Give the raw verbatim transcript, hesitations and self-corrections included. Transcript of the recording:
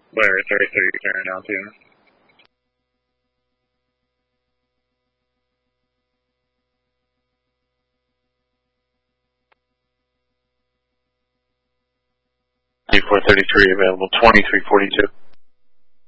Blair thirty-three, turn down two. four thirty-three available, twenty-three forty-two.